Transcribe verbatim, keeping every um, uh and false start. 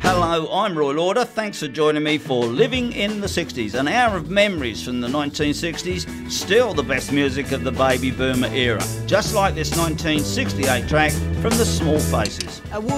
Hello, I'm Roy Lauder. Thanks for joining me for Living in the sixties, an hour of memories from the nineteen sixties, still the best music of the baby boomer era, just like this nineteen sixty-eight track from the Small Faces.